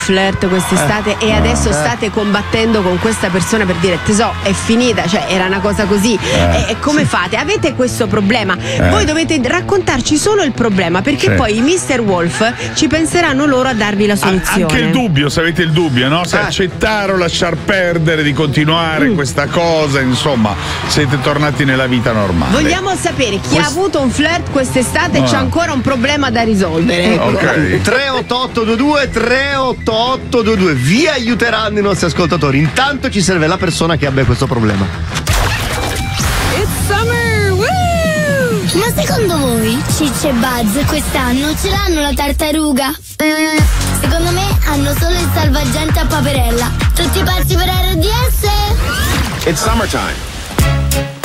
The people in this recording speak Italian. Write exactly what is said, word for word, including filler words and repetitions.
flirt quest'estate eh, e adesso eh, state combattendo con questa persona per dire tesò è finita, cioè era una cosa così eh, e, e come sì. fate? Avete questo problema? Eh. Voi dovete raccontarci solo il problema, perché sì. poi i mister Wolf ci penseranno loro a darvi la soluzione. Anche il dubbio, se avete il dubbio, no? Se ah. accettare o lasciar perdere di continuare mm. questa cosa, insomma, siete tornati nella vita normale. Vogliamo sapere chi Quest... ha avuto un flirt quest'estate e ah. c'ha ancora un problema da risolvere. Ecco. Ok. tre otto otto due due tre otto otto due due vi aiuteranno i nostri ascoltatori. Intanto ci serve la persona che abbia questo problema. It's summer! Woo! Ma secondo voi Ciccio e Buzz quest'anno ce l'hanno la tartaruga? Secondo me hanno solo il salvagente a Paperella. Tutti pazzi per R D S? It's summertime.